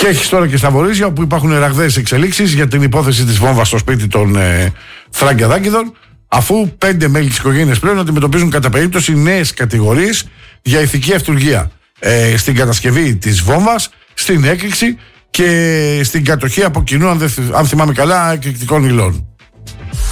Και έχει τώρα και στα Βορίζια, όπου υπάρχουν ραγδαίες εξελίξεις για την υπόθεση της βόμβας στο σπίτι των Θραγκιαδάκηδων, αφού 5 μέλη της οικογένειας πλέον αντιμετωπίζουν κατά περίπτωση νέες κατηγορίες για ηθική αυτουργία στην κατασκευή της βόμβας, στην έκρηξη και στην κατοχή από κοινού, αν θυμάμαι καλά, εκρηκτικών υλών.